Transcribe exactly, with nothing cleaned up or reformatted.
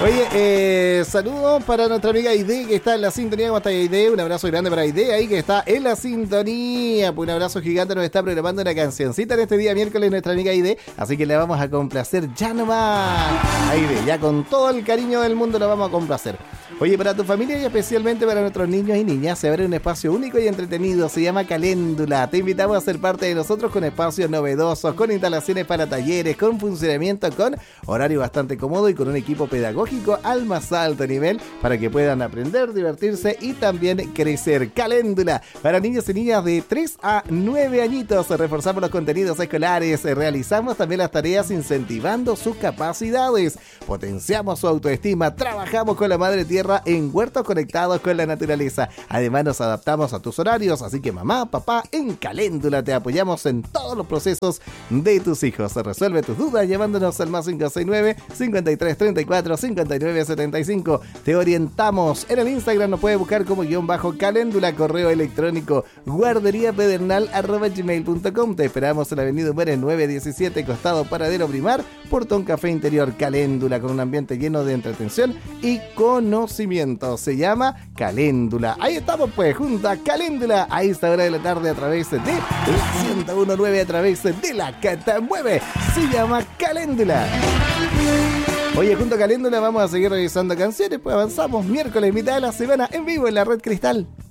Oye, eh, saludos para nuestra amiga Aide que está en la sintonía. ¿Cómo está Aide? Un abrazo grande para Aide ahí que está en la sintonía. Pues un abrazo gigante, nos está programando una cancioncita en este día miércoles nuestra amiga Aide. Así que le vamos a complacer ya nomás. Aide, ya con todo el cariño del mundo la vamos a complacer. Oye, para tu familia y especialmente para nuestros niños y niñas se abre un espacio único y entretenido, se llama Caléndula. Te invitamos a ser parte de nosotros con espacios novedosos, con instalaciones para talleres, con funcionamiento, con horario bastante cómodo y con un equipo pedagógico al más alto nivel para que puedan aprender, divertirse y también crecer. Caléndula, para niños y niñas de tres a nueve añitos, reforzamos los contenidos escolares, realizamos también las tareas incentivando sus capacidades, potenciamos su autoestima, trabajamos con la madre tierra en huertos conectados con la naturaleza. Además nos adaptamos a tus horarios, así que mamá, papá, en Caléndula te apoyamos en todos los procesos de tus hijos. Resuelve tus dudas llamándonos al más cinco seis nueve, cincuenta y tres treinta y cuatro, cincuenta y nueve setenta y cinco. Te orientamos. En el Instagram nos puedes buscar como guión bajo Caléndula, correo electrónico guarderíapedernal arroba gmail punto com. Te esperamos en la avenida Humere nueve diecisiete, costado Paradero Primar, Portón Café Interior. Caléndula, con un ambiente lleno de entretención y conocimiento. Se llama Caléndula. Ahí estamos pues, junto a Caléndula a esta hora de la tarde a través de ciento uno punto nueve, a través de la que te mueve. Se llama Caléndula. Oye, junto a Caléndula vamos a seguir revisando canciones, pues avanzamos miércoles, mitad de la semana, en vivo en la Red Cristal.